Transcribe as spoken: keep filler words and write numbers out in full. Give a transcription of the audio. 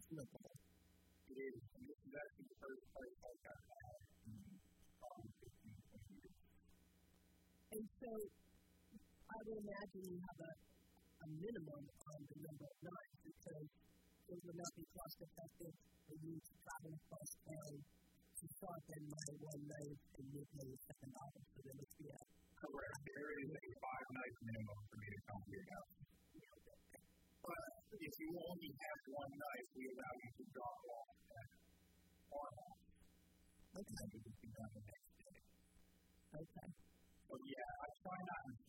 reasonable. It is. And this is actually the first place I've got that in probably fifteen, twenty years. And so, I would imagine you have a, a minimum on the number of nights because it would not be cost effective for you to travel across town to stop and buy one night and you pay seven dollars. So there must be a correct. There is a five night minimum for me to come to your house. But if you only have one night, we allow you to drop off at our house. Okay. And we can be done the next day. Okay. So yeah, I try not to